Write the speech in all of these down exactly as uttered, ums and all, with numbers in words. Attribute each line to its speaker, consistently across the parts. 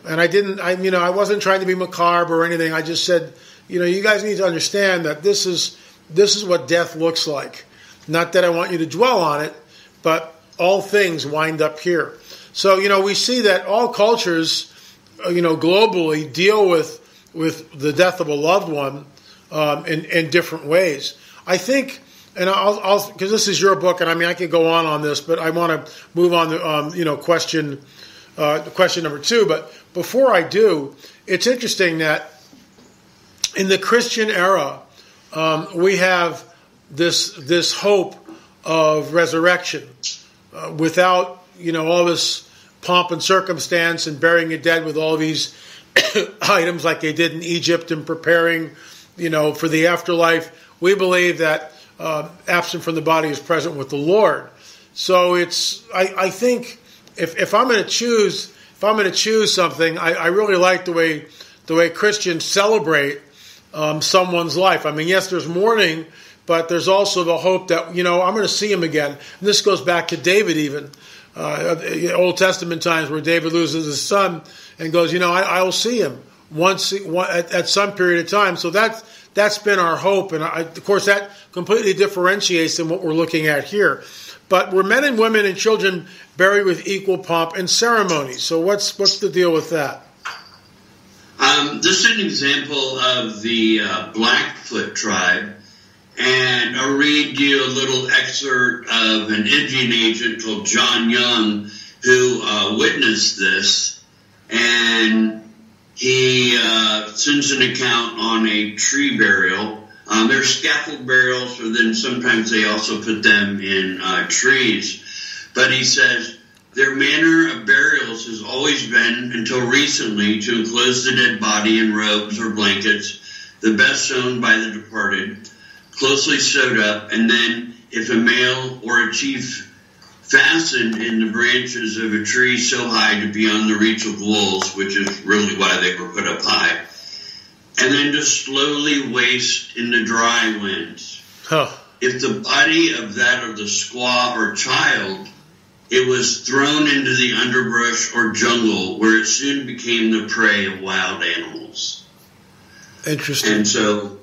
Speaker 1: And I didn't, I you know, I wasn't trying to be macabre or anything. I just said, you know, you guys need to understand that this is this is what death looks like. Not that I want you to dwell on it, but all things wind up here. So, you know, we see that all cultures, you know, globally deal with with the death of a loved one um, in, in different ways. I think, and I'll, because this is your book, and I mean, I could go on on this, but I want to move on to, um, you know, question, uh, question number two. But before I do, it's interesting that in the Christian era, um, we have this this hope of resurrection uh, without, you know, all this pomp and circumstance and burying a dead with all these items like they did in Egypt and preparing, you know, for the afterlife. We believe that uh, absent from the body is present with the Lord. So it's, I, I think, if if I'm going to choose, if I'm going to choose something, I, I really like the way the way Christians celebrate um, someone's life. I mean, yes, there's mourning, but there's also the hope that, you know, I'm going to see him again. And this goes back to David even. Uh, Old Testament times where David loses his son and goes, you know, I, I will see him once one, at, at some period of time. So that's that's been our hope, and I, of course that completely differentiates than what we're looking at here. But we're men and women and children buried with equal pomp and ceremony. So what's what's the deal with that?
Speaker 2: Um, this is an example of the uh, Blackfoot tribe. And I'll read you a little excerpt of an Indian agent called John Young who uh, witnessed this. And he uh, sends an account on a tree burial. Um, there's scaffold burials, or then sometimes they also put them in uh, trees. But he says, their manner of burials has always been, until recently, to enclose the dead body in robes or blankets, the best sewn by the departed, closely sewed up, and then, if a male or a chief, fastened in the branches of a tree so high to be beyond the reach of wolves, which is really why they were put up high, and then just slowly waste in the dry winds.
Speaker 1: Huh.
Speaker 2: If the body of that of the squaw or child, it was thrown into the underbrush or jungle, where it soon became the prey of wild animals.
Speaker 1: Interesting.
Speaker 2: And so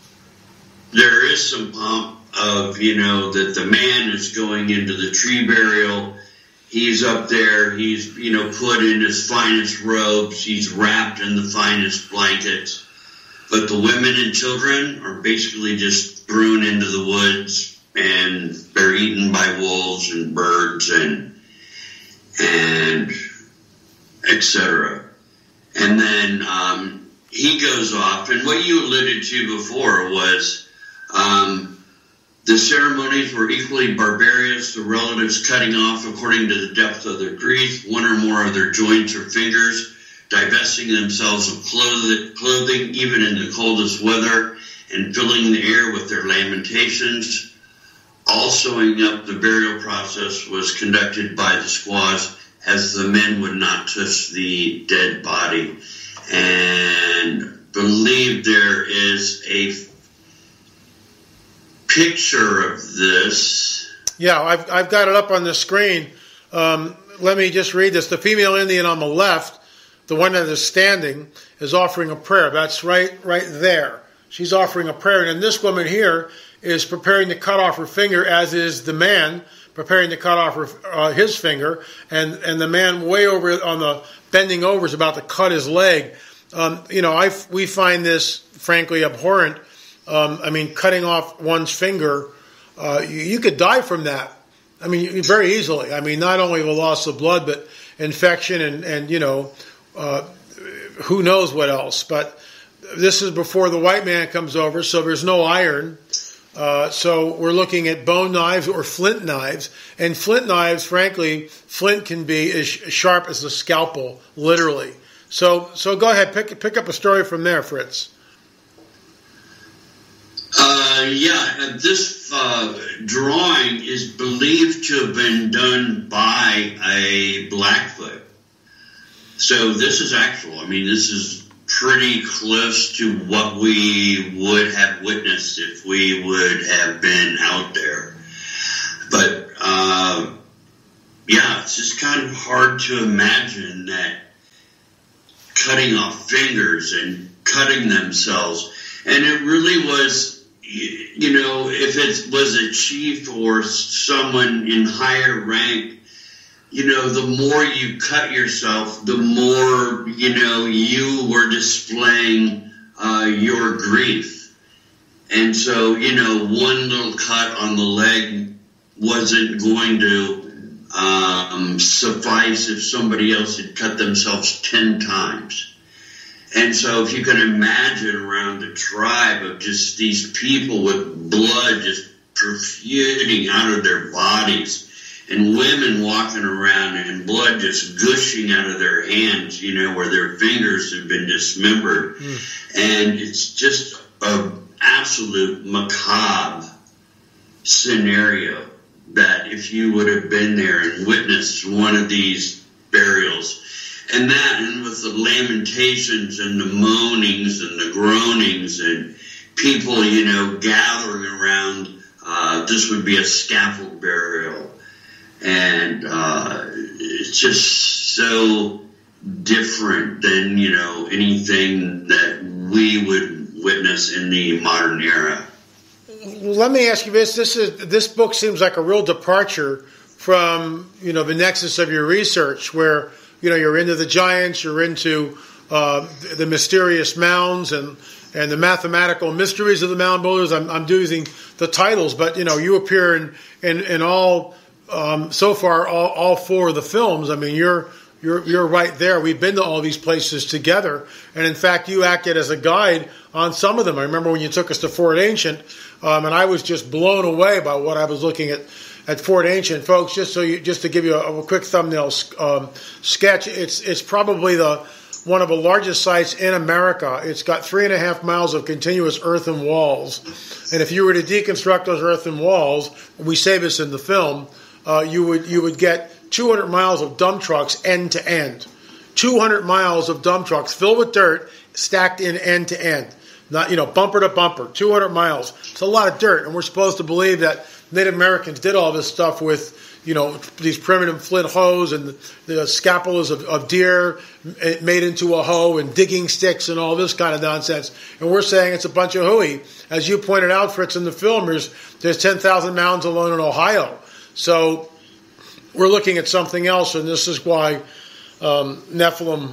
Speaker 2: there is some pomp of, you know, that the man is going into the tree burial. He's up there. He's, you know, put in his finest robes. He's wrapped in the finest blankets. But the women and children are basically just thrown into the woods, and they're eaten by wolves and birds and, and et cetera. And then um, he goes off. And what you alluded to before was, Um, the ceremonies were equally barbarous, the relatives cutting off, according to the depth of their grief, one or more of their joints or fingers, divesting themselves of clothing, clothing even in the coldest weather, and filling the air with their lamentations. All sewing up the burial process was conducted by the squaws, as the men would not touch the dead body. And believe there is a picture of this.
Speaker 1: Yeah, I've I've got it up on the screen. Um, let me just read this. The female Indian on the left, the one that is standing, is offering a prayer. That's right, right there. She's offering a prayer, and this woman here is preparing to cut off her finger, as is the man preparing to cut off her, uh, his finger, and and the man way over on the bending over is about to cut his leg. Um, you know, I we find this frankly abhorrent. Um, I mean, cutting off one's finger, uh, you, you could die from that. I mean, very easily. I mean, not only the loss of blood, but infection and, and you know, uh, who knows what else. But this is before the white man comes over, so there's no iron. Uh, so we're looking at bone knives or flint knives. And flint knives, frankly, flint can be as sharp as a scalpel, literally. So so go ahead, pick pick up a story from there, Fritz.
Speaker 2: Uh, yeah, this uh, drawing is believed to have been done by a Blackfoot. So this is actual. I mean, this is pretty close to what we would have witnessed if we would have been out there. But, uh, yeah, it's just kind of hard to imagine that cutting off fingers and cutting themselves. And it really was, you know, if it was a chief or someone in higher rank, you know, the more you cut yourself, the more, you know, you were displaying uh, your grief. And so, you know, one little cut on the leg wasn't going to um, suffice if somebody else had cut themselves ten times. And so if you can imagine around the tribe of just these people with blood just protruding out of their bodies, and women walking around and blood just gushing out of their hands, you know, where their fingers have been dismembered. Mm. And it's just an absolute macabre scenario that if you would have been there and witnessed one of these burials, and that, and with the lamentations and the moanings and the groanings and people, you know, gathering around, uh, this would be a scaffold burial. And uh, it's just so different than, you know, anything that we would witness in the modern era.
Speaker 1: Let me ask you this: This is this book seems like a real departure from, you know, the nexus of your research, where, you know, you're into the giants, you're into uh, the mysterious mounds and and the mathematical mysteries of the mound builders. I'm, I'm using the titles, but, you know, you appear in in, in all. Um, so far, all, all four of the films. I mean, you're you're you're right there. We've been to all these places together, and in fact, you acted as a guide on some of them. I remember when you took us to Fort Ancient, um, and I was just blown away by what I was looking at at Fort Ancient, folks. Just so you, just to give you a, a quick thumbnail um, sketch, it's it's probably the one of the largest sites in America. It's got three and a half miles of continuous earthen walls, and if you were to deconstruct those earthen walls, we say this in the film. Uh, you would you would get two hundred miles of dump trucks end to end, two hundred miles of dump trucks filled with dirt stacked in end to end, not, you know, bumper to bumper, two hundred miles. It's a lot of dirt, and we're supposed to believe that Native Americans did all this stuff with, you know, these primitive flint hoes and the, the scapulas of, of deer made into a hoe and digging sticks and all this kind of nonsense. And we're saying it's a bunch of hooey. As you pointed out, Fritz, in the film, there's there's ten thousand mounds alone in Ohio. So we're looking at something else, and this is why um, Nephilim,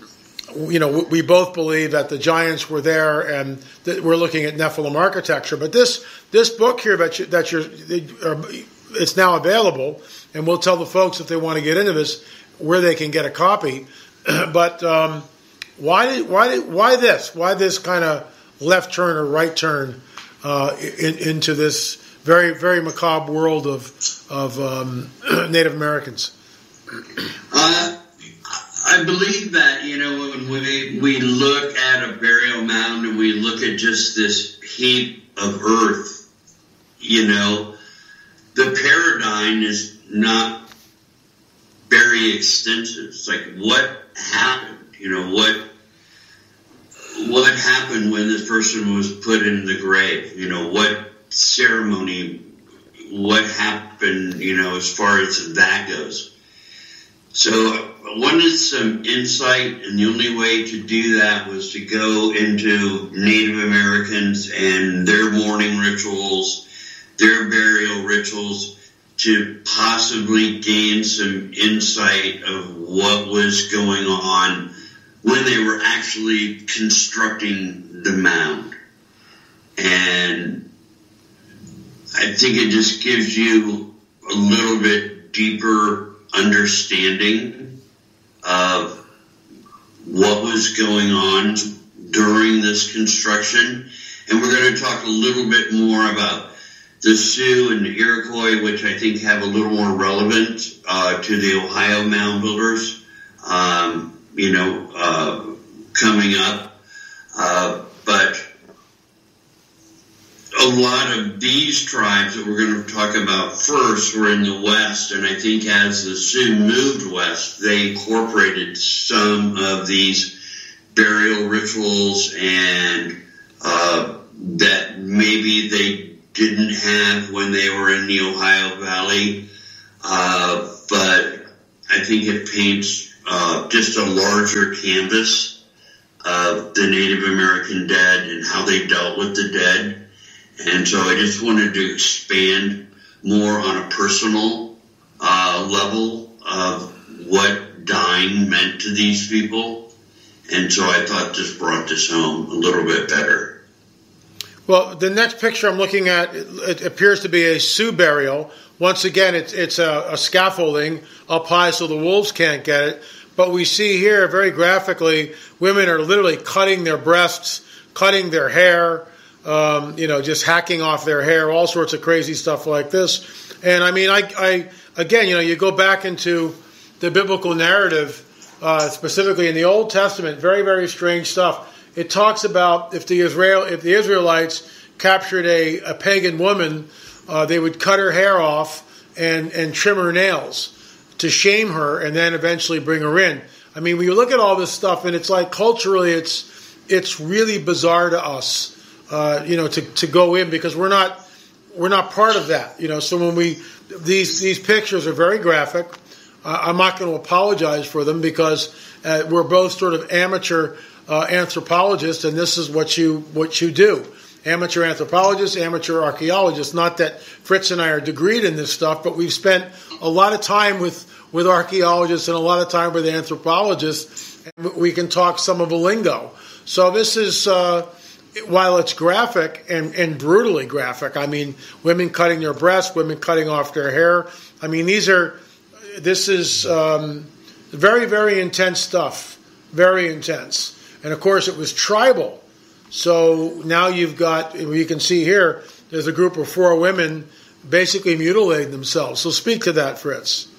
Speaker 1: you know, we both believe that the giants were there, and that we're looking at Nephilim architecture. But this this book here that, you, that you're, it's now available, and we'll tell the folks if they want to get into this where they can get a copy. But um, why did, why did, why this? Why this kind of left turn or right turn uh, in, into this very, very macabre world of of um, Native Americans?
Speaker 2: Uh, I believe that, you know, when we we look at a burial mound and we look at just this heap of earth, you know, the paradigm is not very extensive. It's like, what happened? You know, what what happened when this person was put in the grave? You know, what ceremony, what happened, you know, as far as that goes. So I wanted some insight, and the only way to do that was to go into Native Americans and their mourning rituals, their burial rituals, to possibly gain some insight of what was going on when they were actually constructing the mound. And I think it just gives you a little bit deeper understanding of what was going on during this construction. And we're going to talk a little bit more about the Sioux and the Iroquois, which I think have a little more relevance uh, to the Ohio mound builders, um, you know, uh, coming up. Uh, but a lot of these tribes that we're going to talk about first were in the West, and I think as the Sioux moved west, they incorporated some of these burial rituals and uh, that maybe they didn't have when they were in the Ohio Valley, uh, but I think it paints uh, just a larger canvas of the Native American dead and how they dealt with the dead. And so I just wanted to expand more on a personal uh, level of what dying meant to these people. And so I thought this brought this home a little bit better.
Speaker 1: Well, the next picture I'm looking at, it appears to be a Sioux burial. Once again, it's, it's a, a scaffolding up high so the wolves can't get it. But we see here very graphically, women are literally cutting their breasts, cutting their hair, um, you know, just hacking off their hair, all sorts of crazy stuff like this. And I mean, I, I again, you know, you go back into the biblical narrative, uh, specifically in the Old Testament, very, very strange stuff. It talks about if the Israel, if the Israelites captured a, a pagan woman, uh, they would cut her hair off and, and trim her nails to shame her, and then eventually bring her in. I mean, when you look at all this stuff, and it's like culturally, it's it's really bizarre to us, uh, you know, to, to go in because we're not we're not part of that, you know. So when we these these pictures are very graphic. Uh, I'm not going to apologize for them because uh, we're both sort of amateur uh, anthropologists, and this is what you what you do. Amateur anthropologists, amateur archaeologists. Not that Fritz and I are degreed in this stuff, but we've spent a lot of time with, with archaeologists and a lot of time with anthropologists, and we can talk some of the lingo. So this is, uh, while it's graphic and, and brutally graphic, I mean, women cutting their breasts, women cutting off their hair. I mean, these are, this is um, very, very intense stuff. Very intense. And of course, it was tribal. So now you've got, you can see here, there's a group of four women basically mutilating themselves. So speak to that, Fritz.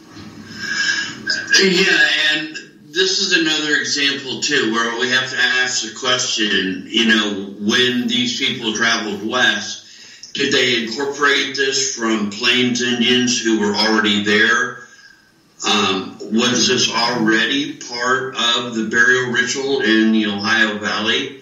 Speaker 2: Yeah, and this is another example, too, where we have to ask the question, you know, when these people traveled west, did they incorporate this from Plains Indians who were already there? Um, was this already part of the burial ritual in the Ohio Valley?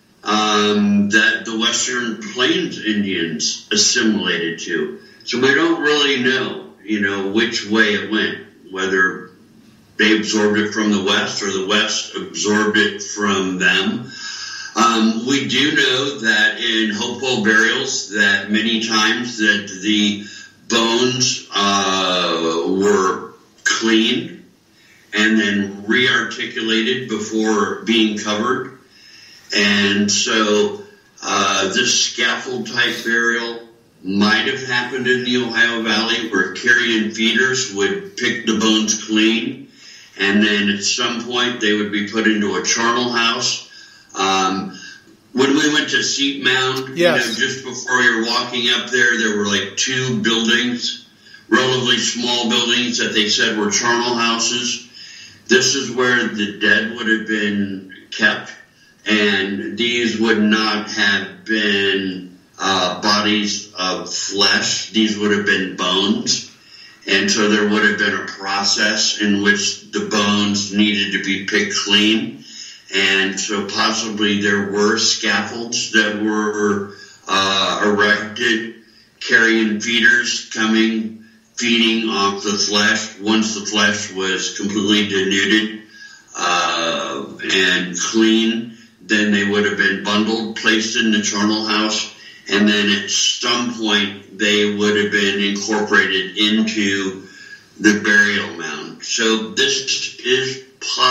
Speaker 2: Um, that the Western Plains Indians assimilated to. So we don't really know, you know, which way it went, whether they absorbed it from the West or the West absorbed it from them. Um, we do know that in Hopewell burials that many times that the bones uh, were cleaned and then re-articulated before being covered. And so uh, this scaffold-type burial might have happened in the Ohio Valley where carrion feeders would pick the bones clean, and then at some point they would be put into a charnel house. Um, when we went to Seat Mound,
Speaker 1: yes.
Speaker 2: you know, just before you're walking up there, there were like two buildings, relatively small buildings that they said were charnel houses. This is where the dead would have been kept. And these would not have been uh, bodies of flesh. These would have been bones. And so there would have been a process in which the bones needed to be picked clean. And so possibly there were scaffolds that were uh, erected, carrion feeders coming, feeding off the flesh once the flesh was completely denuded uh, and clean. Then they would have been bundled, placed in the charnel house, and then at some point they would have been incorporated into the burial mound. So this is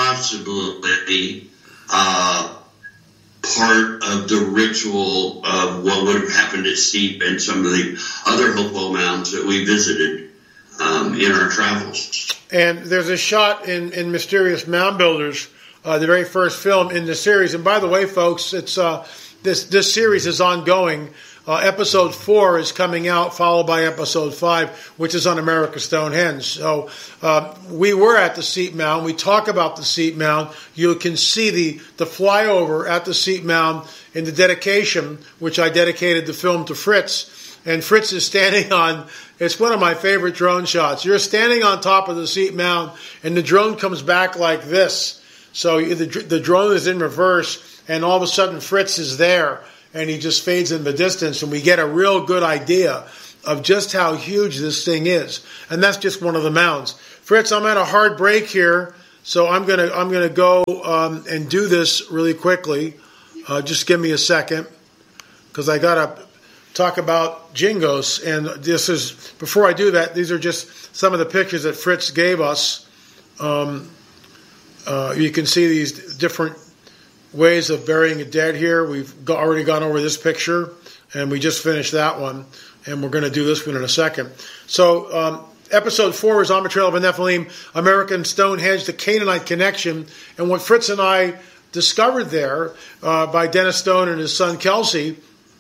Speaker 2: possibly uh, part of the ritual of what would have happened at Seep and some of the other Hopewell mounds that we visited um, in our travels.
Speaker 1: And there's a shot in, in Mysterious Mound Builders, Uh, the very first film in the series. And by the way, folks, it's uh, this this series is ongoing. Uh, episode four is coming out, followed by episode five, which is on America's Stonehenge. So uh, we were at the Seat Mound. We talk about the Seat Mound. You can see the, the flyover at the Seat Mound in the dedication, which I dedicated the film to Fritz. And Fritz is standing on, it's one of my favorite drone shots. You're standing on top of the Seat Mound, and the drone comes back like this. So the, the drone is in reverse, and all of a sudden Fritz is there, and he just fades in the distance, and we get a real good idea of just how huge this thing is. And that's just one of the mounds. Fritz, I'm at a hard break here, So I'm gonna I'm gonna go um, and do this really quickly. Uh, just give me a second, because I gotta talk about Jingos. And this is, before I do that, these are just some of the pictures that Fritz gave us. Um, uh, you can see these different ways of burying a dead here. We've go- already gone over this picture, and we just finished that one, and we're going to do this one in a second. So um, episode four is On the Trail of a Nephilim, American Stonehenge, the Canaanite Connection, and what Fritz and I discovered there uh, by Dennis Stone and his son Kelsey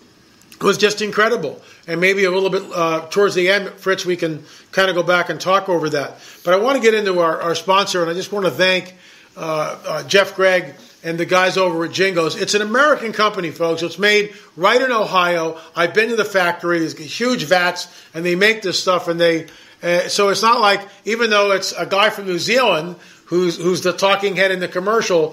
Speaker 1: was just incredible. And maybe a little bit uh, towards the end, Fritz, we can kind of go back and talk over that. But I want to get into our, our sponsor, and I just want to thank uh, uh, Jeff Gregg and the guys over at Jingos. It's an American company, folks. It's made right in Ohio. I've been to the factory. There's huge vats, and they make this stuff. And they uh, so it's not like, even though it's a guy from New Zealand who's who's the talking head in the commercial,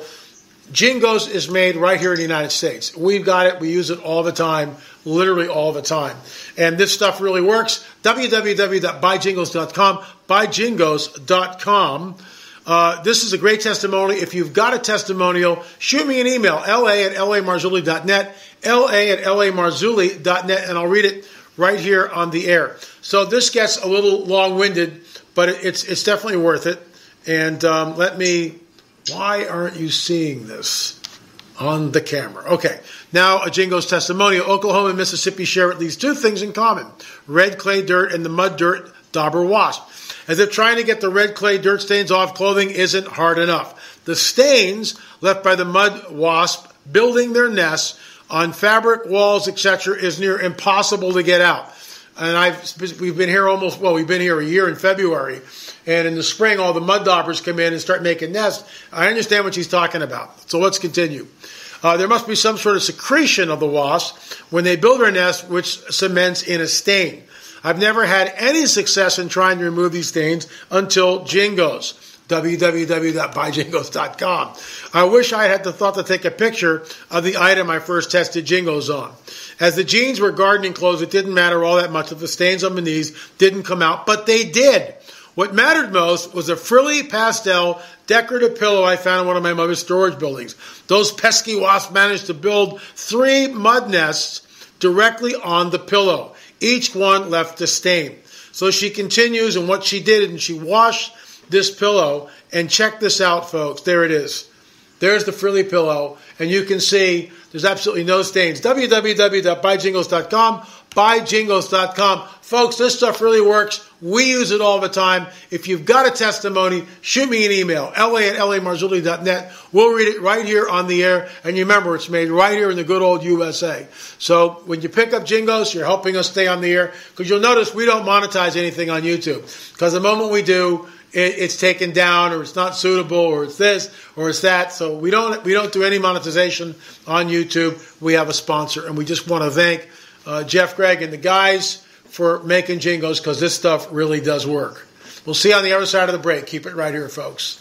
Speaker 1: Jingos is made right here in the United States. We've got it. We use it all the time, literally all the time. And this stuff really works. w w w dot buy jingos dot com, buy jingos dot com. Uh, this is a great testimony. If you've got a testimonial, shoot me an email, la at lamarzulli dot net, la at lamarzulli dot net, and I'll read it right here on the air. So this gets a little long-winded, but it's it's definitely worth it. And um, let me... Why aren't you seeing this on the camera? Okay, now a Jingo's testimonial. Oklahoma and Mississippi share at least two things in common: red clay dirt and the mud dirt dauber wasp. As if trying to get the red clay dirt stains off clothing isn't hard enough. The stains left by the mud wasp building their nests on fabric, walls, et cetera is near impossible to get out. And I've we've been here almost, well, we've been here a year in February. And in the spring, all the mud daubers come in and start making nests. I understand what she's talking about. So let's continue. Uh, there must be some sort of secretion of the wasp when they build their nest, which cements in a stain. I've never had any success in trying to remove these stains until Jingos. w w w dot buy jingos dot com. I wish I had the thought to take a picture of the item I first tested Jingos on. As the jeans were gardening clothes, it didn't matter all that much if the stains on my knees didn't come out, but they did. What mattered most was a frilly pastel decorative pillow I found in one of my mother's storage buildings. Those pesky wasps managed to build three mud nests directly on the pillow. Each one left a stain. So she continues, and what she did, and she washed this pillow, and check this out, folks. There it is. There's the frilly pillow, and you can see there's absolutely no stains. w w w dot buy jingos dot com, buy jingos dot com. Folks, this stuff really works. We use it all the time. If you've got a testimony, shoot me an email, la at lamarzulli dot net. We'll read it right here on the air. And you remember, it's made right here in the good old U S A. So when you pick up Jingos, you're helping us stay on the air. Because you'll notice we don't monetize anything on YouTube. Because the moment we do, it's taken down, or it's not suitable, or it's this, or it's that. So we don't we don't do any monetization on YouTube. We have a sponsor, and we just want to thank uh, Jeff Gregg and the guys for making Jingos, because this stuff really does work. We'll see you on the other side of the break. Keep it right here, folks.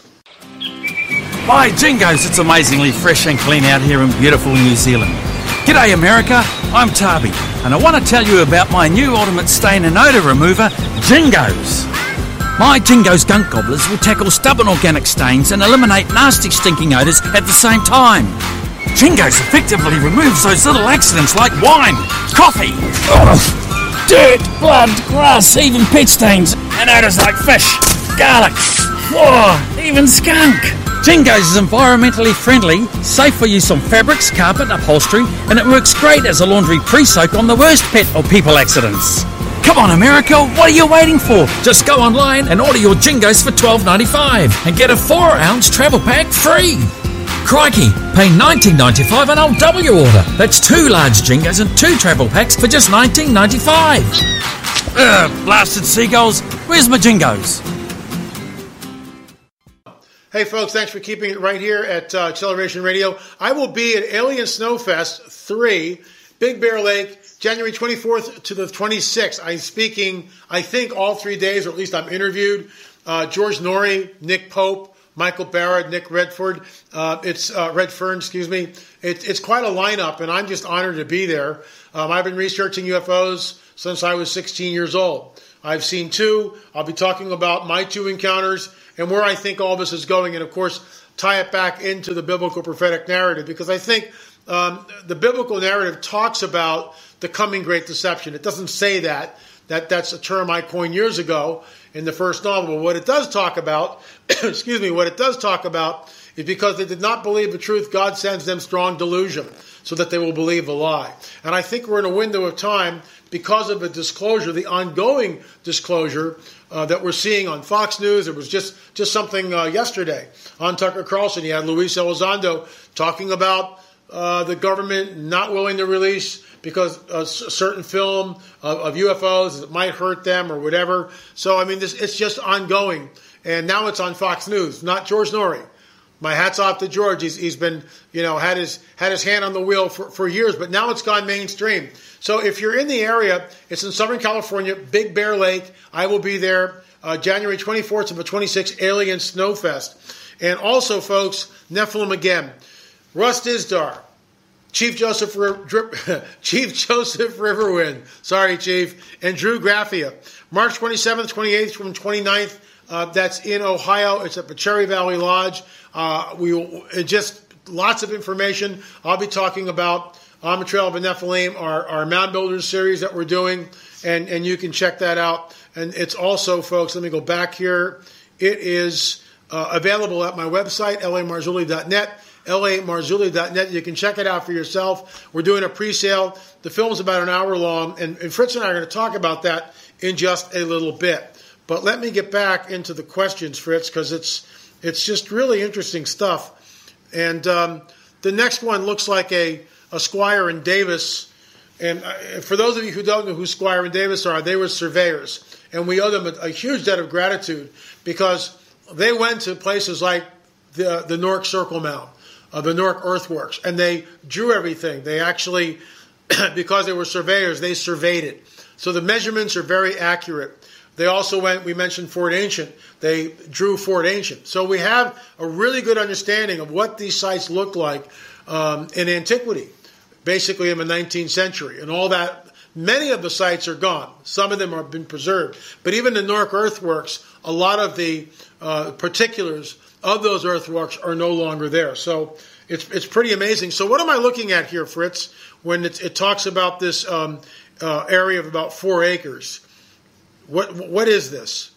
Speaker 3: By Jingos, it's amazingly fresh and clean out here in beautiful New Zealand. G'day America, I'm Tarby, and I want to tell you about my new ultimate stain and odour remover, Jingos. My Jingos gunk gobblers will tackle stubborn organic stains and eliminate nasty stinking odours at the same time. Jingos effectively removes those little accidents like wine, coffee, ugh, dirt, blood, grass, even pet stains, and odours like fish, garlic, oh, even skunk. Jingos is environmentally friendly, safe for use on fabrics, carpet, upholstery, and it works great as a laundry pre-soak on the worst pet or people accidents. Come on, America, what are you waiting for? Just go online and order your Jingos for twelve ninety-five and get a four ounce travel pack free. Crikey, pay nineteen ninety-five and I'll double your order. That's two large Jingos and two travel packs for just nineteen ninety-five. Ugh, blasted seagulls, where's my Jingos?
Speaker 1: Hey, folks, thanks for keeping it right here at uh, Acceleration Radio. I will be at Alien Snowfest three, Big Bear Lake, January twenty-fourth to the twenty-sixth. I'm speaking, I think, all three days, or at least I'm interviewed. Uh, George Norrie, Nick Pope, Michael Barrett, Nick Redford. Uh, it's uh, Redfern, excuse me. It, it's quite a lineup, and I'm just honored to be there. Um, I've been researching U F Os since I was sixteen years old. I've seen two. I'll be talking about my two encounters and where I think all this is going, and of course, tie it back into the biblical prophetic narrative, because I think um, the biblical narrative talks about the coming great deception. It doesn't say that. That that's a term I coined years ago in the first novel. But what it does talk about, excuse me, what it does talk about is because they did not believe the truth, God sends them strong delusion so that they will believe the lie. And I think we're in a window of time because of the disclosure, the ongoing disclosure uh, that we're seeing on Fox News. There was just, just something uh, yesterday on Tucker Carlson. You had Luis Elizondo talking about uh, the government not willing to release because a certain film of, of U F Os it might hurt them or whatever. So, I mean, this it's just ongoing. And now it's on Fox News, not George Noory. My hat's off to George. He's, he's been, you know, had his had his hand on the wheel for, for years, but now it's gone mainstream. So if you're in the area, it's in Southern California, Big Bear Lake. I will be there uh, January twenty-fourth to the twenty-sixth, Alien Snowfest. And also, folks, Nephilim again. Russ Dizdar, Chief Joseph Chief Joseph Riverwind, sorry, Chief, and Drew Graffia. March twenty-seventh, twenty-eighth, from twenty-ninth, uh, that's in Ohio. It's at the Cherry Valley Lodge. Uh, we will, just lots of information. I'll be talking about On the Trail of the Nephilim, our, our Mound Builders series that we're doing, and, and you can check that out. And it's also, folks, let me go back here. It is uh, available at my website, L A Marzulli dot net. L A Marzulli dot net. You can check it out for yourself. We're doing a pre-sale. The film's about an hour long, and, and Fritz and I are going to talk about that in just a little bit. But let me get back into the questions, Fritz, because it's it's just really interesting stuff. And um, the next one looks like a, a Squire and Davis. And uh, for those of you who don't know who Squire and Davis are, they were surveyors. And we owe them a, a huge debt of gratitude because they went to places like the, the Newark Circle Mound, Uh, the Newark Earthworks, and they drew everything. They actually, because they were surveyors, they surveyed it. So the measurements are very accurate. They also went, we mentioned Fort Ancient. They drew Fort Ancient. So we have a really good understanding of what these sites looked like um, in antiquity, basically in the nineteenth century. And all that, many of the sites are gone. Some of them have been preserved. But even the Newark Earthworks, a lot of the uh, particulars of those earthworks are no longer there. So it's it's pretty amazing. So what am I looking at here, Fritz, when it, it talks about this um, uh, area of about four acres? What What is this?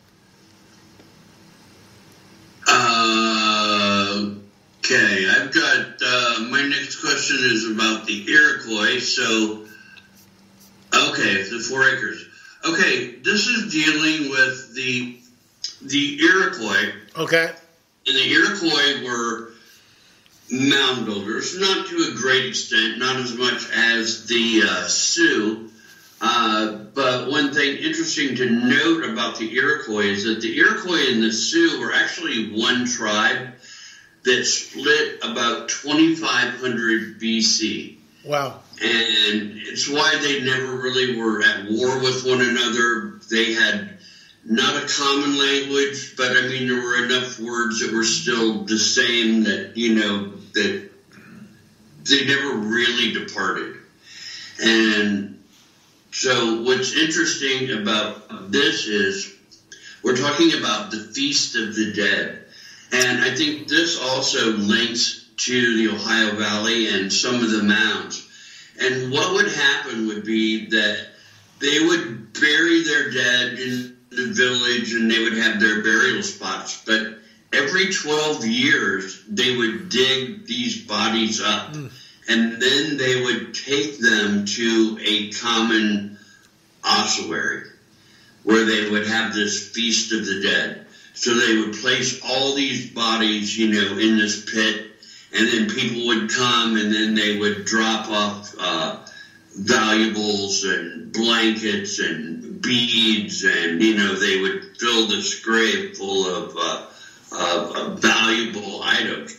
Speaker 2: Uh, okay, I've got, uh, my next question is about the Iroquois. So, okay, the four acres. Okay, this is dealing with the the Iroquois.
Speaker 1: Okay.
Speaker 2: And the Iroquois were mound builders, not to a great extent, not as much as the uh, Sioux. Uh, but one thing interesting to note about the Iroquois is that the Iroquois and the Sioux were actually one tribe that split about twenty-five hundred B C.
Speaker 1: Wow.
Speaker 2: And it's why they never really were at war with one another. They had not a common language, but I mean, there were enough words that were still the same that, you know, that they never really departed. And so what's interesting about this is we're talking about the Feast of the Dead. And I think this also links to the Ohio Valley and some of the mounds. And what would happen would be that they would bury their dead in the village and they would have their burial spots. But every twelve years, they would dig these bodies up. Mm. And then they would take them to a common ossuary where they would have this Feast of the Dead. So they would place all these bodies, you know, in this pit, and then people would come and then they would drop off uh, valuables and blankets and beads, and, you know, they would fill this grave full of, uh, of, of valuable items.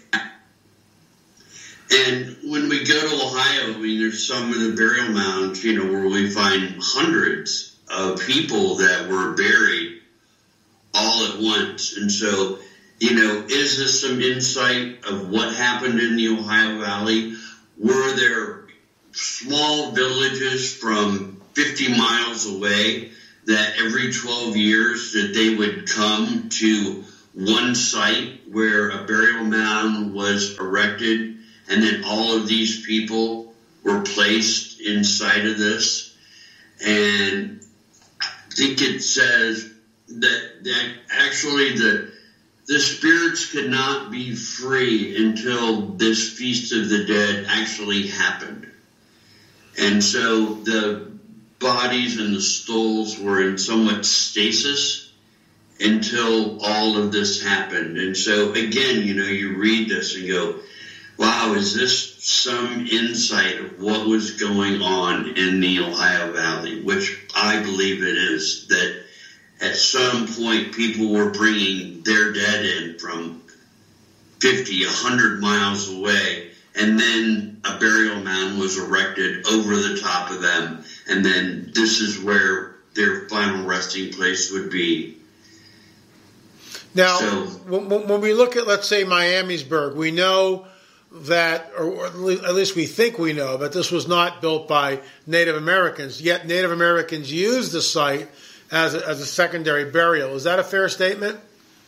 Speaker 2: And when we go to Ohio, I mean, there's some of the burial mounds, you know, where we find hundreds of people that were buried all at once. And so you know, is this some insight of what happened in the Ohio Valley? Were there small villages from fifty miles away that every twelve years that they would come to one site where a burial mound was erected, and then all of these people were placed inside of this? And I think it says that, that actually the the spirits could not be free until this Feast of the Dead actually happened. And so the bodies and the skulls were in somewhat stasis until all of this happened. And so, again, you know, you read this and go, wow, is this some insight of what was going on in the Ohio Valley? Which I believe it is, that at some point people were bringing their dead in from fifty, a hundred miles away, and then a burial mound was erected over the top of them, and then this is where their final resting place would be.
Speaker 1: Now,
Speaker 2: so,
Speaker 1: when, when we look at, let's say, Miamisburg, we know that, or at least we think we know, that this was not built by Native Americans, yet Native Americans used the site as a, as a secondary burial. Is that a fair statement?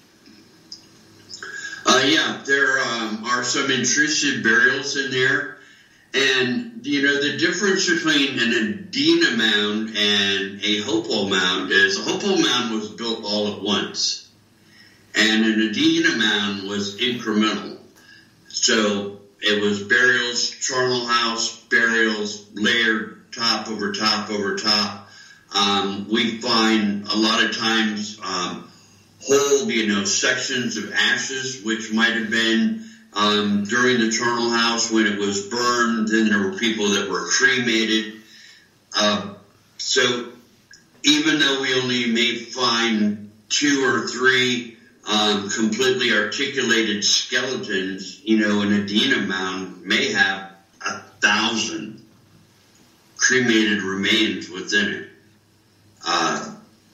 Speaker 2: Uh, yeah, there um, are some intrusive burials in there. And, you know, the difference between an Adena mound and a Hopewell mound is a Hopewell mound was built all at once, and an Adena mound was incremental. So it was burials, charnel house, burials, layered top over top over top. Um, we find a lot of times um, whole, you know, sections of ashes, which might have been um, during the charnel house when it was burned. Then there were people that were cremated. Uh, so even though we only may find two or three um, completely articulated skeletons, you know, an Adena mound may have a thousand cremated remains within it. Uh,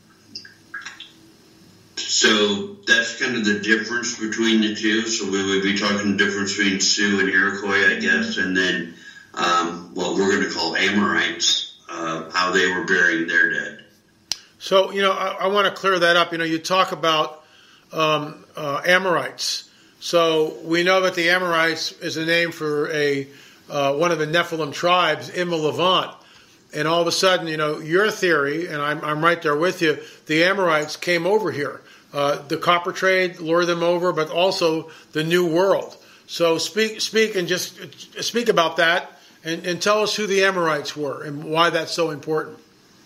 Speaker 2: so that's kind of the difference between the two. So we would be talking the difference between Sioux and Iroquois, I guess, and then um, what we're going to call Amorites, uh, how they were burying their dead.
Speaker 1: So, you know, I, I want to clear that up. You know, you talk about um, uh, Amorites. So we know that the Amorites is a name for a uh, one of the Nephilim tribes in the Levant. And all of a sudden, you know, your theory, and I'm, I'm right there with you, the Amorites came over here. Uh, the copper trade lured them over, but also the New World. So speak speak and just speak about that and, and tell us who the Amorites were and why that's so important.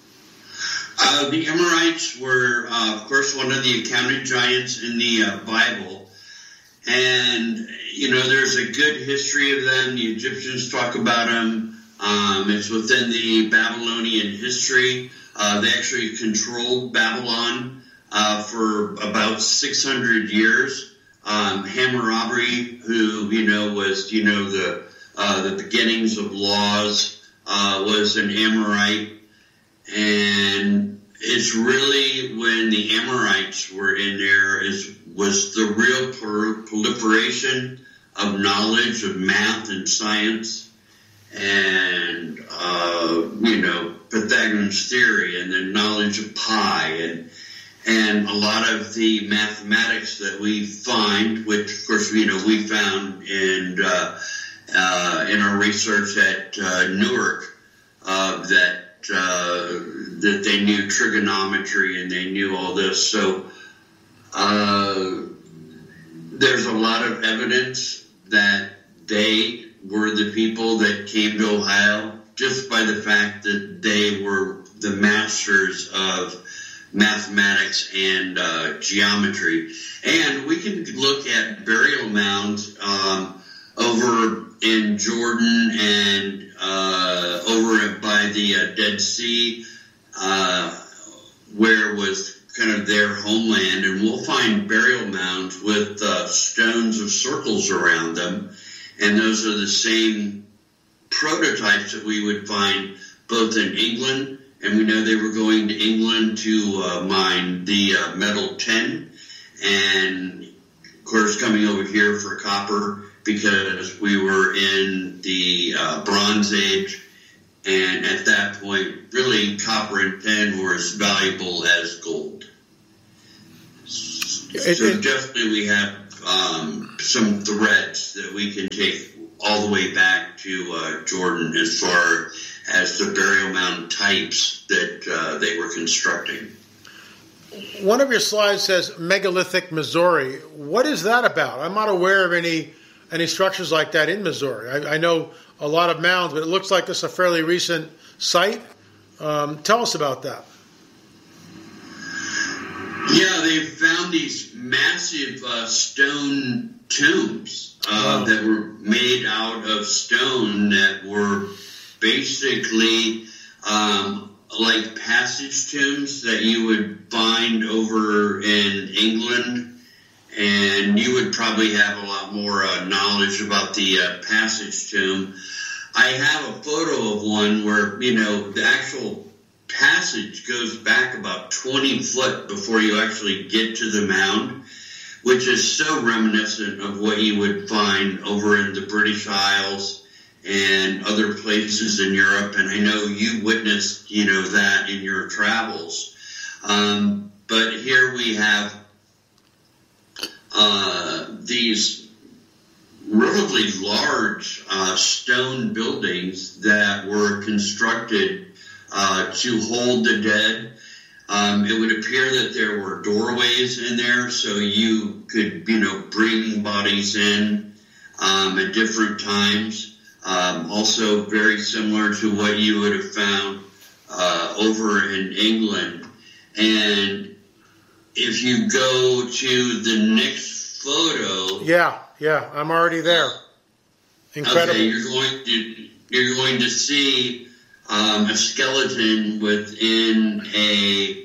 Speaker 2: Uh, the Amorites were, uh, of course, one of the accounted giants in the uh, Bible. And, you know, there's a good history of them. The Egyptians talk about them. Um, it's within the Babylonian history. Uh, they actually controlled Babylon uh, for about six hundred years. Um, Hammurabi, who, you know, was, you know, the uh, the beginnings of laws, uh, was an Amorite. And it's really when the Amorites were in there is was the real proliferation of knowledge of math and science. And, uh, you know, Pythagorean's theory and the knowledge of pi and and a lot of the mathematics that we find, which, of course, you know, we found in, uh, uh, in our research at uh, Newark, uh, that, uh, that they knew trigonometry and they knew all this. So uh, there's a lot of evidence that they were the people that came to Ohio just by the fact that they were the masters of mathematics and uh, geometry. And we can look at burial mounds um, over in Jordan and uh, over by the uh, Dead Sea, uh, where was kind of their homeland. And we'll find burial mounds with uh, stones of circles around them. And those are the same prototypes that we would find both in England, and we know they were going to England to uh, mine the uh, metal tin. And, of course, coming over here for copper because we were in the uh, Bronze Age, and at that point, really, copper and tin were as valuable as gold.
Speaker 1: It,
Speaker 2: so
Speaker 1: it,
Speaker 2: definitely we have um, some threads that we can take all the way back to uh, Jordan as far as the burial mound types that uh, they were constructing.
Speaker 1: One of your slides says megalithic Missouri. What is that about? I'm not aware of any any structures like that in Missouri. I, I know a lot of mounds, but it looks like it's a fairly recent site. Um, tell us about that.
Speaker 2: Yeah, they found these massive uh, stone tombs uh, wow. that were made out of stone that were basically um, like passage tombs that you would find over in England. And you would probably have a lot more uh, knowledge about the uh, passage tomb. I have a photo of one where, you know, the actual passage goes back about twenty foot before you actually get to the mound, which is so reminiscent of what you would find over in the British Isles and other places in Europe. And I know you witnessed, you know, that in your travels. Um, but here we have uh, these relatively large uh, stone buildings that were constructed Uh, to hold the dead. Um, it would appear that there were doorways in there, so you could, you know, bring bodies in um, at different times. Um, also very similar to what you would have found uh, over in England. And if you go to the next photo...
Speaker 1: Yeah, yeah, I'm already there. Incredible.
Speaker 2: Okay, you're going to, you're going to see... Um, a skeleton within a,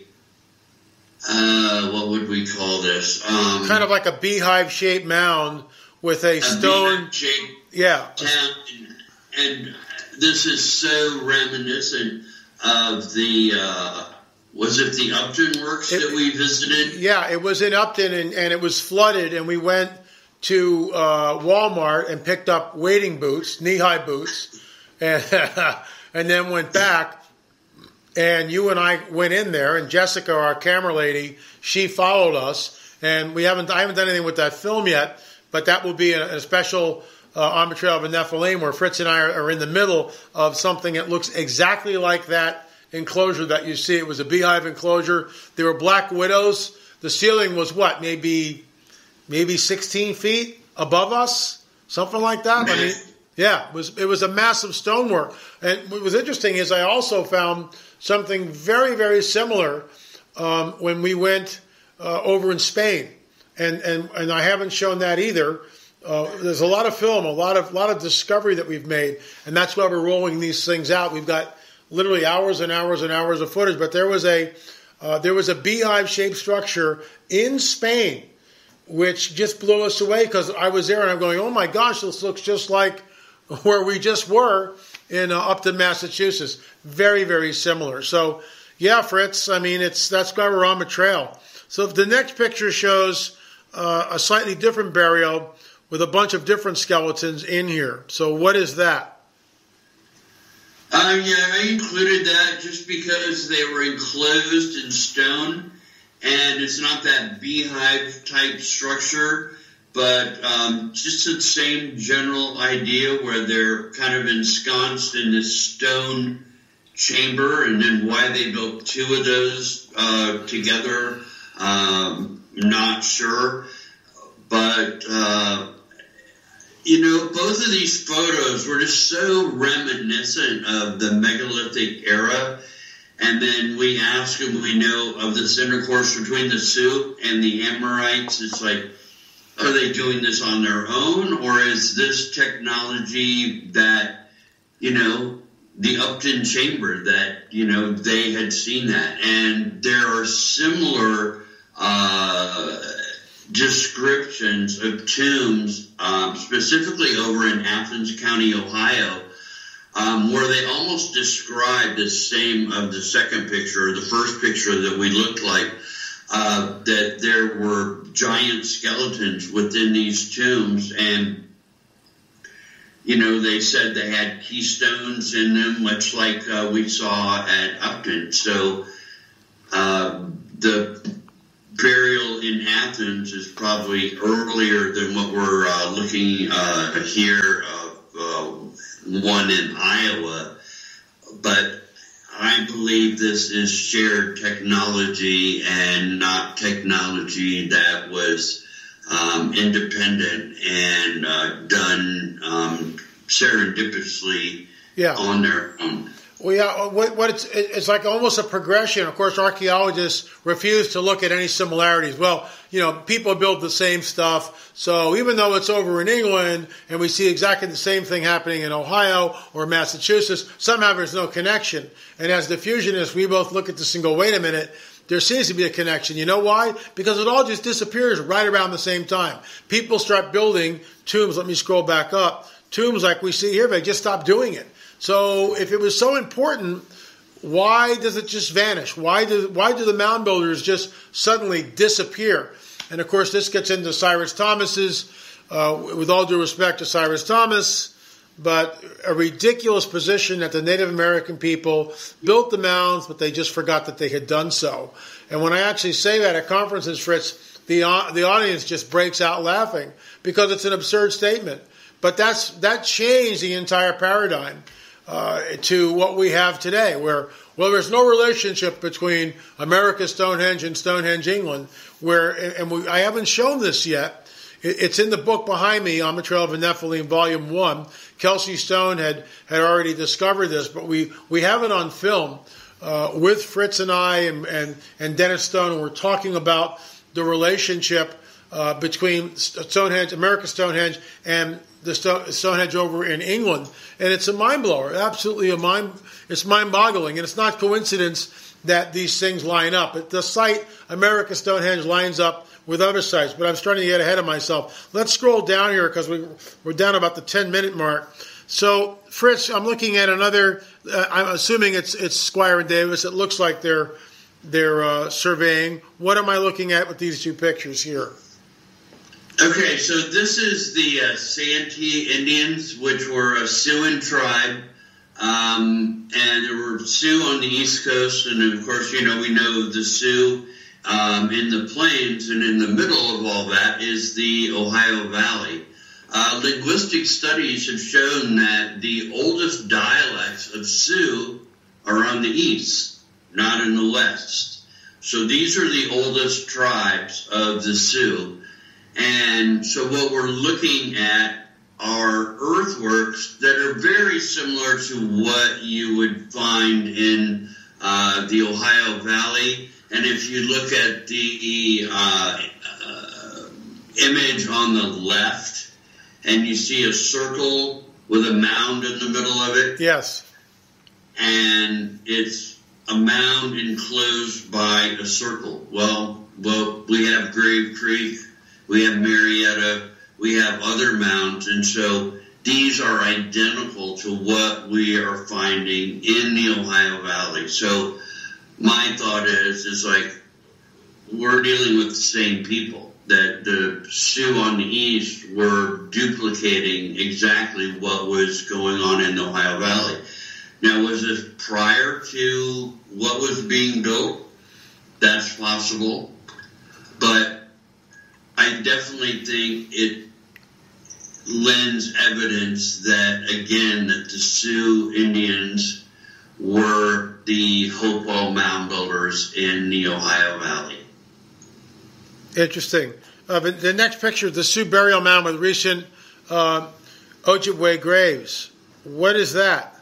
Speaker 2: uh, what would we call this? Um,
Speaker 1: kind of like a beehive-shaped mound with a, a stone...
Speaker 2: beehive-shaped
Speaker 1: yeah.
Speaker 2: town. And this is so reminiscent of the, uh, was it the Upton Works it, that we visited?
Speaker 1: Yeah, it was in Upton, and, and it was flooded, and we went to uh, Walmart and picked up wading boots, knee-high boots, and... and then went back, and you and I went in there, and Jessica, our camera lady, she followed us, and we haven't I haven't done anything with that film yet, but that will be a, a special uh, on the Trail of the Nephilim where Fritz and I are, are in the middle of something that looks exactly like that enclosure that you see. It was a beehive enclosure. There were black widows. The ceiling was what, maybe maybe sixteen feet above us, something like that. I mean. Yeah, it was it was a massive stonework. And what was interesting is I also found something very, very similar um, when we went uh, over in Spain. And, and and I haven't shown that either. Uh, there's a lot of film, a lot of lot of discovery that we've made, and that's why we're rolling these things out. We've got literally hours and hours and hours of footage. But there was a uh, there was a beehive-shaped structure in Spain, which just blew us away because I was there and I'm going, oh my gosh, this looks just like where we just were in uh, Upton, Massachusetts. Very, very similar. So, yeah, Fritz, I mean, it's that's why we're on the trail. So if the next picture shows uh, a slightly different burial with a bunch of different skeletons in here. So what is that?
Speaker 2: Uh, yeah, I included that just because they were enclosed in stone, and it's not that beehive-type structure, but um, just the same general idea where they're kind of ensconced in this stone chamber, and then why they built two of those uh, together, um, not sure. But, uh, you know, both of these photos were just so reminiscent of the megalithic era. And then we ask them, we know of this intercourse between the Sioux and the Amorites. It's like, are they doing this on their own, or is this technology that, you know, the Upton Chamber that, you know, they had seen that? And there are similar uh, descriptions of tombs, um, specifically over in Athens County, Ohio, um, where they almost describe the same of the second picture, or the first picture that we looked like. uh, that there were giant skeletons within these tombs, and you know, they said they had keystones in them, much like uh, we saw at Upton. So uh, the burial in Athens is probably earlier than what we're uh, looking uh, here, uh, uh, one in Iowa. But I believe this is shared technology and not technology that was um, independent and uh, done um, serendipitously
Speaker 1: yeah.
Speaker 2: on their own.
Speaker 1: Well, yeah, what, what it's, it's like almost a progression. Of course, archaeologists refuse to look at any similarities. Well, you know, people build the same stuff. So even though it's over in England and we see exactly the same thing happening in Ohio or Massachusetts, somehow there's no connection. And as diffusionists, we both look at this and go, wait a minute, there seems to be a connection. You know why? Because it all just disappears right around the same time. People start building tombs. Let me scroll back up. Tombs like we see here, they just stop doing it. So if it was so important, why does it just vanish? Why do why do the mound builders just suddenly disappear? And of course, this gets into Cyrus Thomas's, uh, with all due respect to Cyrus Thomas, but a ridiculous position that the Native American people built the mounds, but they just forgot that they had done so. And when I actually say that at conferences, Fritz, the the audience just breaks out laughing because it's an absurd statement. But that's that changed the entire paradigm. Uh, to what we have today, where, well, there's no relationship between America's Stonehenge and Stonehenge, England, where, and we, I haven't shown this yet. It, it's in the book behind me, On the Trail of the Nephilim, Volume one. Kelsey Stone had, had already discovered this, but we, we have it on film uh, with Fritz and I and, and, and Dennis Stone, and we're talking about the relationship uh, between Stonehenge, America's Stonehenge, and the Stonehenge over in England, and it's a mind blower. Absolutely a mind. It's mind boggling, and it's not coincidence that these things line up. But the site America Stonehenge lines up with other sites. But I'm starting to get ahead of myself. Let's scroll down here because we we're down about the ten minute mark. So Fritz, I'm looking at another. Uh, I'm assuming it's it's Squire and Davis. It looks like they're they're uh, surveying. What am I looking at with these two pictures here?
Speaker 2: Okay, so this is the uh, Santee Indians, which were a Siouan tribe, um, and there were Sioux on the East Coast, and of course, you know, we know the Sioux um, in the plains, and in the middle of all that is the Ohio Valley. Uh, linguistic studies have shown that the oldest dialects of Sioux are on the east, not in the west. So these are the oldest tribes of the Sioux. And so what we're looking at are earthworks that are very similar to what you would find in uh, the Ohio Valley. And if you look at the uh, uh, image on the left, and you see a circle with a mound in the middle of it.
Speaker 1: Yes.
Speaker 2: And it's a mound enclosed by a circle. Well, well, we have Grave Creek. We have Marietta, we have other mounds, and so these are identical to what we are finding in the Ohio Valley. So my thought is, is like, we're dealing with the same people, that the Sioux on the east were duplicating exactly what was going on in the Ohio Valley. Now, was this prior to what was being built? That's possible, but I definitely think it lends evidence that, again, that the Sioux Indians were the Hopewell mound builders in the Ohio Valley.
Speaker 1: Interesting. Uh, but the next picture is the Sioux burial mound with recent uh, Ojibwe graves. What is that?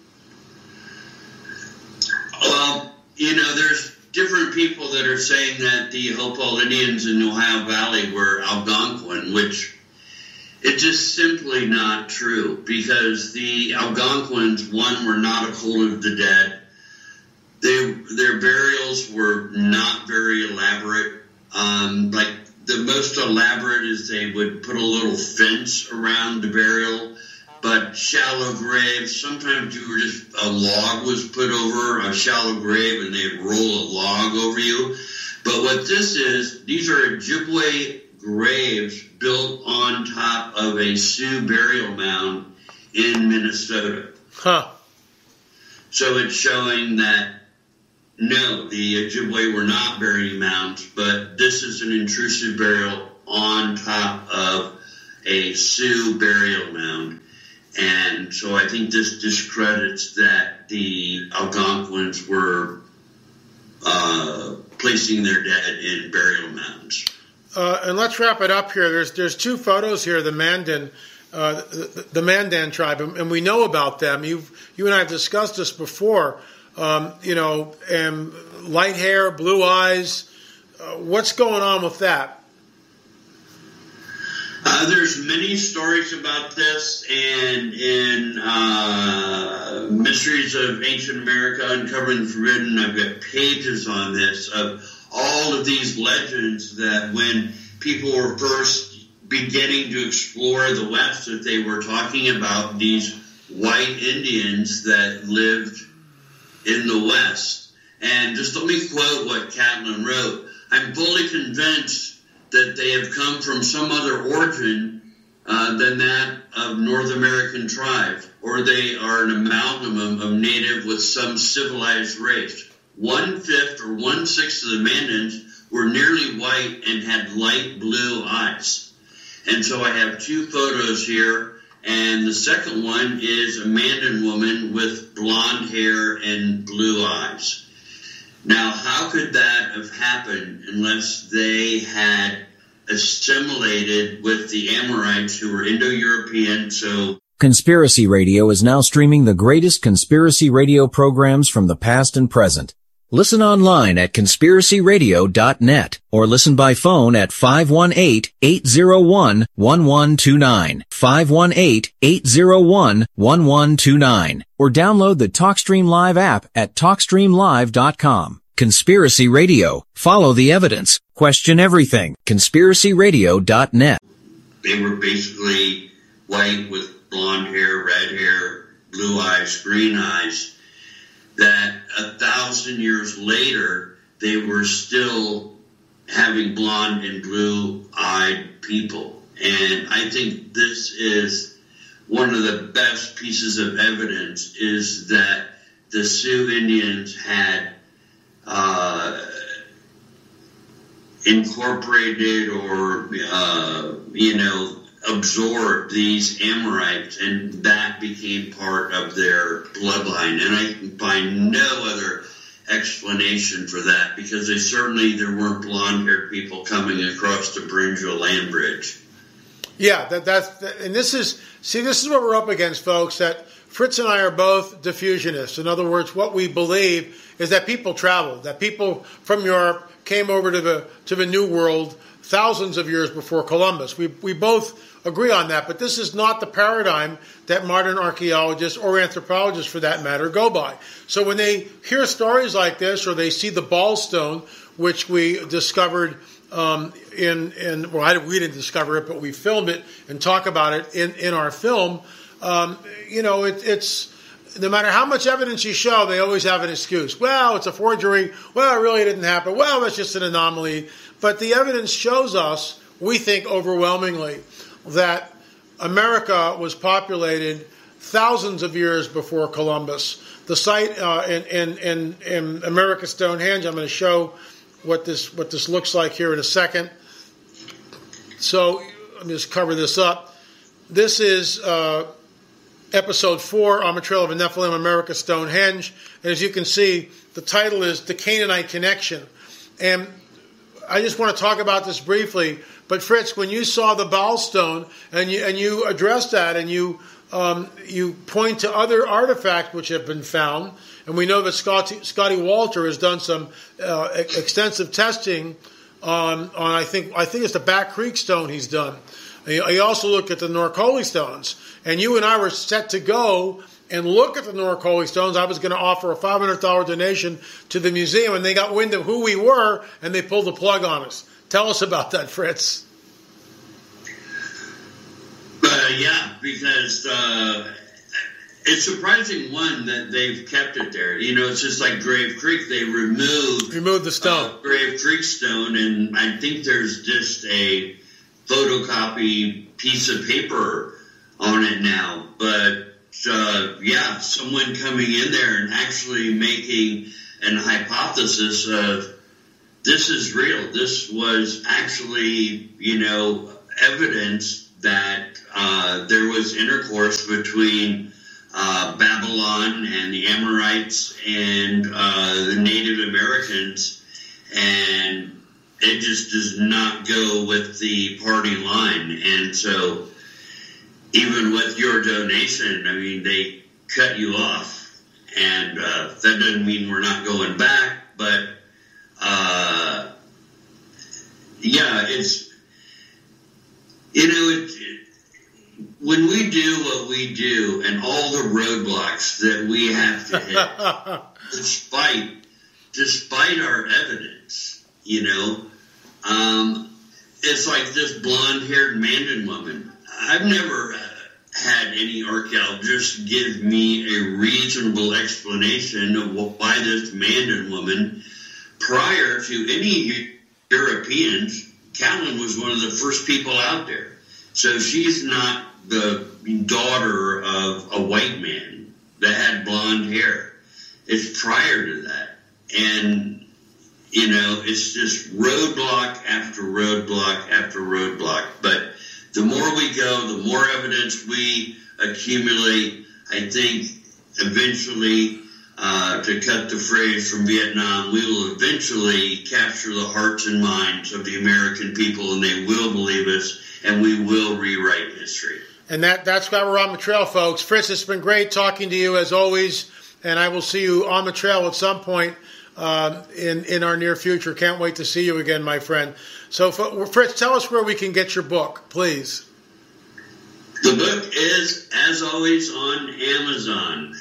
Speaker 2: Well, you know, there's different people that are saying that the Hopewell Indians in the Ohio Valley were Algonquin, which it's just simply not true, because the Algonquins, one, were not a cult of the dead. They, their burials were not very elaborate. Um, like, the most elaborate is they would put a little fence around the burial, but shallow graves, sometimes you were just, a log was put over a shallow grave and they'd roll a log over you. But what this is, these are Ojibwe graves built on top of a Sioux burial mound in Minnesota.
Speaker 1: Huh.
Speaker 2: So it's showing that, no, the Ojibwe were not burying mounds, but this is an intrusive burial on top of a Sioux burial mound. And so I think this discredits that the Algonquins were uh, placing their dead in burial mounds.
Speaker 1: Uh, and let's wrap it up here. There's there's two photos here, the Mandan, uh, the, the Mandan tribe, and, and we know about them. You you and I have discussed this before. Um, you know, and light hair, blue eyes. Uh, what's going on with that?
Speaker 2: Uh, there's many stories about this, and in uh, Mysteries of Ancient America, Uncovering the Forbidden, I've got pages on this of all of these legends that when people were first beginning to explore the West, that they were talking about these white Indians that lived in the West. And just let me quote what Catlin wrote. I'm fully convinced that they have come from some other origin uh, than that of North American tribe, or they are an amalgam of native with some civilized race. One-fifth or one-sixth of the Mandans were nearly white and had light blue eyes. And so I have two photos here, and the second one is a Mandan woman with blonde hair and blue eyes. Now, how could that have happened unless they had assimilated with the Amorites, who were Indo-European? So
Speaker 4: Conspiracy Radio is now streaming the greatest conspiracy radio programs from the past and present. Listen online at conspiracy radio dot net or listen by phone at five one eight, eight zero one, one one two nine, five one eight, eight zero one, one one two nine, or download the TalkStream Live app at talk stream live dot com. Conspiracy Radio. Follow the evidence. Question everything. conspiracy radio dot net.
Speaker 2: They were basically white with blonde hair, red hair, blue eyes, green eyes. That a thousand years later, they were still having blonde and blue-eyed people. And I think this is one of the best pieces of evidence, is that the Sioux Indians had uh, incorporated or, uh, you know, absorbed these Amorites, and that became part of their bloodline. And I can find no other explanation for that, because they certainly, there weren't blonde-haired people coming across the Bridgeville land bridge.
Speaker 1: Yeah, that, that's, and this is, see, this is what we're up against, folks, that Fritz and I are both diffusionists. In other words, what we believe is that people traveled, that people from Europe came over to the to the New World thousands of years before Columbus. We we both agree on that, but this is not the paradigm that modern archaeologists or anthropologists, for that matter, go by. So when they hear stories like this, or they see the Ballstone, which we discovered um, in, in, well, I, we didn't discover it, but we filmed it and talk about it in, in our film, um, you know, it, it's, no matter how much evidence you show, they always have an excuse. Well, it's a forgery. Well, it really didn't happen. Well, that's just an anomaly. But the evidence shows us, we think overwhelmingly, that America was populated thousands of years before Columbus. The site uh, in, in, in, in America Stonehenge, I'm going to show what this what this looks like here in a second. So let me just cover this up. This is uh, episode four, On the Trail of a Nephilim, America Stonehenge. And as you can see, the title is The Canaanite Connection. And I just want to talk about this briefly. But Fritz, when you saw the Ballstone and you and you address that, and you um, you point to other artifacts which have been found, and we know that Scotty, Scotty Walter has done some uh, extensive testing on on I think I think it's the Back Creek stone he's done. He, he also looked at the Norcoli stones, and you and I were set to go and look at the Norcoli stones. I was going to offer a five hundred dollars donation to the museum, and they got wind of who we were, and they pulled the plug on us. Tell us about that, Fritz.
Speaker 2: Uh, yeah, because uh, it's surprising, one, that they've kept it there. You know, it's just like Grave Creek. They removed,
Speaker 1: removed the stone.
Speaker 2: Uh, Grave Creek stone, and I think there's just a photocopy piece of paper on it now. But, uh, yeah, someone coming in there and actually making an hypothesis of this is real. This was actually, you know, evidence that uh, there was intercourse between uh, Babylon and the Amorites and uh, the Native Americans, and it just does not go with the party line. And so even with your donation, I mean, they cut you off, and uh, that doesn't mean we're not going back, but uh, yeah, it's, you know, it, it, when we do what we do and all the roadblocks that we have to hit, despite, despite our evidence, you know, um, it's like this blonde-haired Mandan woman. I've never uh, had any archaeologist give me a reasonable explanation of why this Mandan woman, prior to any Europeans, Callan was one of the first people out there. So she's not the daughter of a white man that had blonde hair. It's prior to that. And, you know, it's just roadblock after roadblock after roadblock. But the more we go, the more evidence we accumulate, I think eventually, uh, to cut the phrase from Vietnam, we will eventually capture the hearts and minds of the American people, and they will believe us, and we will rewrite history.
Speaker 1: And that, that's why we're on the trail, folks. Fritz, it's been great talking to you as always, and I will see you on the trail at some point um, in, in our near future. Can't wait to see you again, my friend. So, Fritz, tell us where we can get your book, please.
Speaker 2: The book is, as always, on Amazon.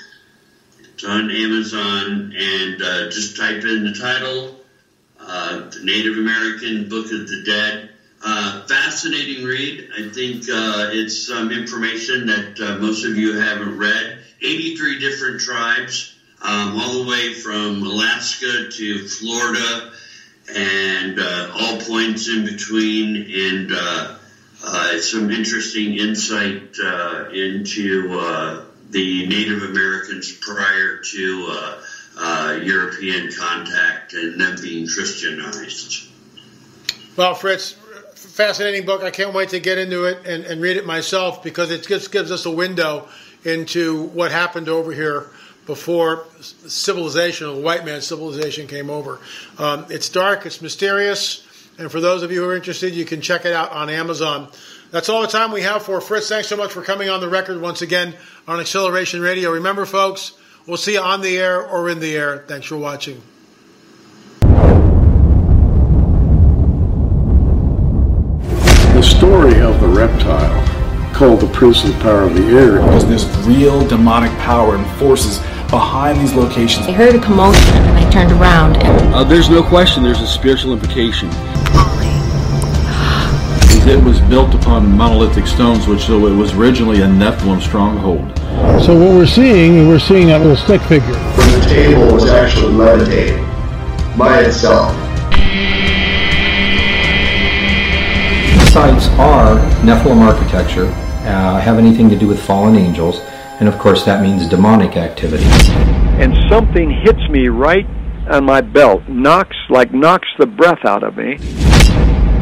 Speaker 2: It's on Amazon, and uh, just type in the title, uh, The Native American Book of the Dead. Uh, fascinating read. I think uh, it's some information that uh, most of you haven't read. eighty-three different tribes, um, all the way from Alaska to Florida, and uh, all points in between, and uh, uh, some interesting insight uh, into uh, the Native Americans prior to uh, uh, European contact and them being Christianized.
Speaker 1: Well, Fritz, fascinating book. I can't wait to get into it and, and read it myself, because it just gives us a window into what happened over here before civilization, or the white man's civilization, came over. Um, it's dark, it's mysterious, and for those of you who are interested, you can check it out on Amazon. That's all the time we have for Fritz. Thanks so much for coming on the record once again on Acceleration Radio. Remember, folks, we'll see you on the air or in the air. Thanks for watching.
Speaker 5: The story of the reptile, called the Prince of the Power of the Air,
Speaker 6: There's this real demonic power and forces behind these locations.
Speaker 7: I heard a commotion and I turned around and...
Speaker 8: Uh, there's no question there's a spiritual implication.
Speaker 9: It was built upon monolithic stones, which so it was originally a Nephilim stronghold.
Speaker 5: So what we're seeing, we're seeing that little stick figure.
Speaker 10: The table was actually levitating by itself.
Speaker 11: Sites are Nephilim architecture, uh, have anything to do with fallen angels, and of course that means demonic activity.
Speaker 12: And something hits me right on my belt, knocks like knocks the breath out of me.